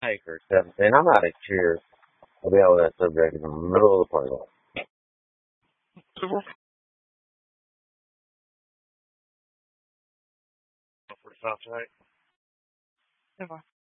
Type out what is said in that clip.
Hey, for 17. I'm out of cheer to be able that subject in the middle of the parking lot. For South, right?